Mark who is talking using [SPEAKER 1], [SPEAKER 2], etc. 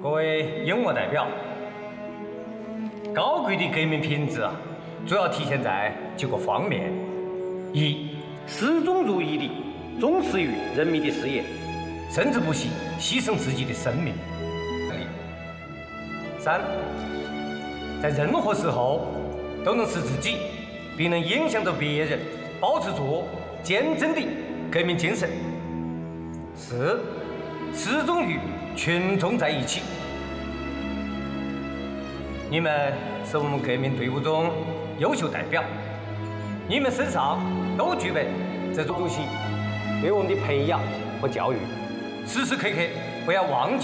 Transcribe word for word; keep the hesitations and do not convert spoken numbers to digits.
[SPEAKER 1] 各位幽默代表，高贵的革命品质啊，主要体现在几个方面：一，始终如一地忠实于人民的事业，甚至不惜牺牲自己的生命；三，在任何时候都能使自己并能影响到别人，保持住坚贞的革命精神；四，始终与群众在一起。你们是我们革命队伍中优秀代表，你们身上都具备这种主席对我们的培养和教育，时时刻刻不要忘记